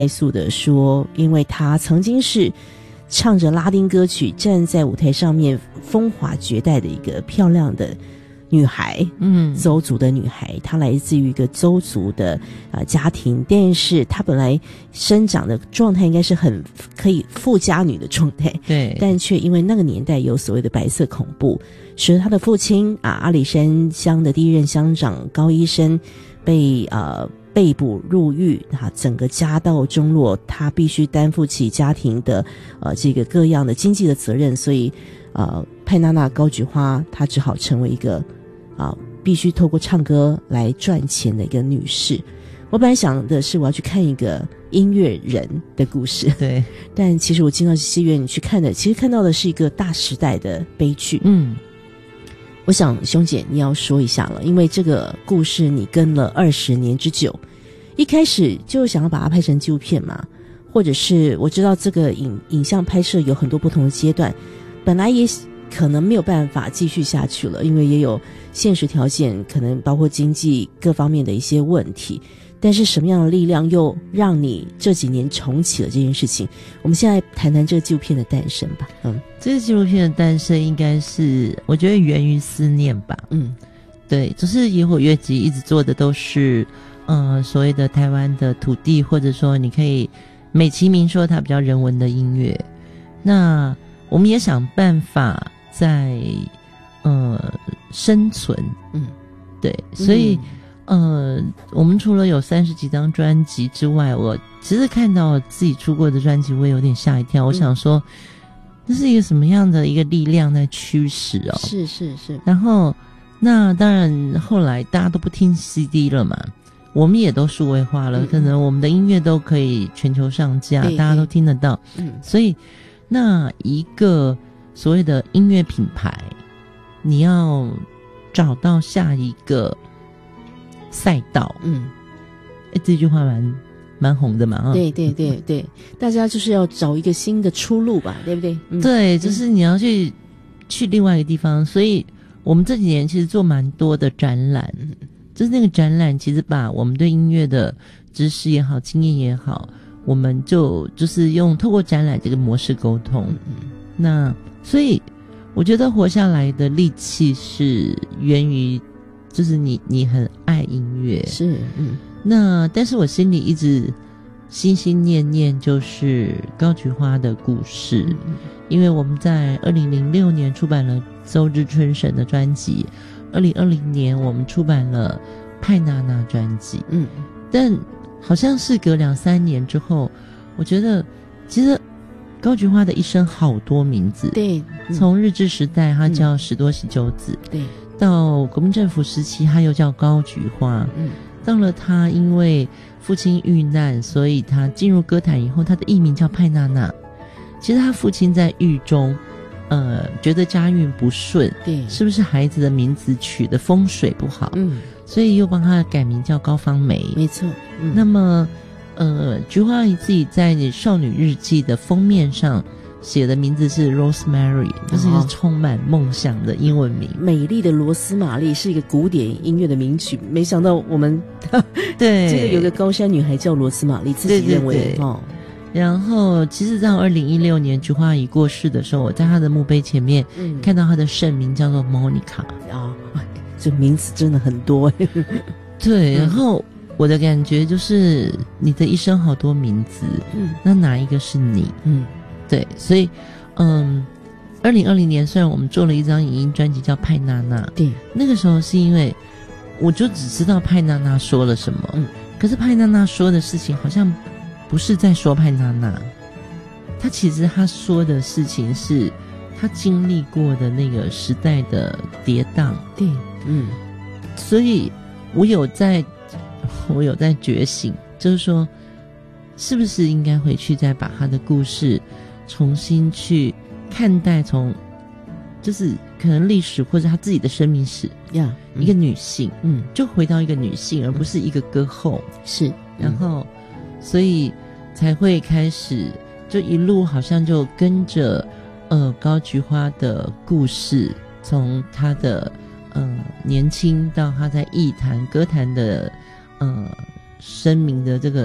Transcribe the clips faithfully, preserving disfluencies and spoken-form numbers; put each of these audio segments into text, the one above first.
快速的说，因为她曾经是唱着拉丁歌曲站在舞台上面风华绝代的一个漂亮的女孩，嗯，邹族的女孩，她来自于一个邹族的呃家庭，但是她本来生长的状态应该是很可以富家女的状态， 对， 但却因为那个年代有所谓的白色恐怖，使得她的父亲啊阿里山乡的第一任乡长高医生被呃被捕入狱啊，整个家道中落，她必须担负起家庭的呃这个各样的经济的责任，所以呃派娜娜高菊花她只好成为一个啊，必须透过唱歌来赚钱的一个女士。我本来想的是我要去看一个音乐人的故事， 对， 但其实我进到戏院去看的，其实看到的是一个大时代的悲剧。嗯，我想熊姐你要说一下了，因为这个故事你跟了二十年之久，一开始就想要把它拍成纪录片嘛，或者是我知道这个影影像拍摄有很多不同的阶段，本来也可能没有办法继续下去了，因为也有现实条件，可能包括经济各方面的一些问题，但是什么样的力量又让你这几年重启了这件事情？我们现在谈谈这个纪录片的诞生吧。嗯， 这个纪录片的诞生应该是我觉得源于思念吧。嗯，对，就是野火乐集一直做的都是呃所谓的台湾的土地，或者说你可以美其名说它比较人文的音乐，那我们也想办法在呃生存。嗯，对，所以、嗯、呃我们除了有三十几张专辑之外，我其实看到自己出过的专辑我也有点吓一跳，我想说这是一个什么样的一个力量在驱使哦。 是是是。 然后那当然后来大家都不听 C D 了嘛，我们也都数位化了、嗯、可能我们的音乐都可以全球上架，大家都听得到。嗯，所以那一个所谓的音乐品牌，你要找到下一个赛道。嗯，诶这句话蛮蛮红的嘛。啊， 对对对对，大家就是要找一个新的出路吧，对不对？ 嗯、对，就是你要去、嗯、去另外一个地方。所以我们这几年其实做蛮多的展览，就是那个展览其实把我们对音乐的知识也好，经验也好，我们就就是用透过展览这个模式沟通。嗯，那所以我觉得活下来的力气是源于就是你你很爱音乐。 是。嗯， 那但是我心里一直心心念念就是高菊花的故事。嗯，因为我们在二零零六年出版了邹之春神的专辑，二零二零年我们出版了派娜娜专辑。嗯，但好像是隔两三年之后，我觉得其实高菊花的一生好多名字。 对， 嗯、从日治时代他叫史多喜鸠子。嗯，对，到国民政府时期他又叫高菊花。嗯，到了他因为父亲遇难，所以他进入歌坛以后，他的艺名叫派娜娜。其实他父亲在狱中呃，觉得家运不顺，对，是不是孩子的名字取的风水不好？嗯，所以又帮他改名叫高芳梅。 没错。嗯， 那么呃，菊花自己在《少女日记》的封面上写的名字是 Rosemary， 就是一个充满梦想的英文名。 哦，美丽的罗斯玛丽是一个古典音乐的名曲，没想到我们对这个有个高山女孩叫罗斯玛丽，自己认为。对对对。哦， 然后其实到二零一六年菊花姨过世的时候，我在她的墓碑前面、嗯、看到她的圣名叫做 Monica。 啊，这名字真的很多。 对，然后我的感觉就是你的一生好多名字，嗯，那哪一个是你？嗯，对，所以嗯二零二零年虽然我们做了一张影音专辑叫派娜娜， 对， 那个时候是因为我就只知道派娜娜说了什么，嗯，可是派娜娜说的事情好像不是在说派娜娜，他其实他说的事情是他经历过的那个时代的跌宕。 对，嗯， 所以我有在我有在觉醒，就是说是不是应该回去再把他的故事重新去看待，从就是可能历史或者他自己的生命史呀、yeah, 嗯，一个女性，嗯，就回到一个女性，而不是一个歌后。 是、嗯， 然后所以才会开始就一路好像就跟着呃高菊花的故事，从她的呃年轻到她在艺坛歌坛的呃声名的这个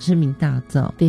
声名大噪。 对，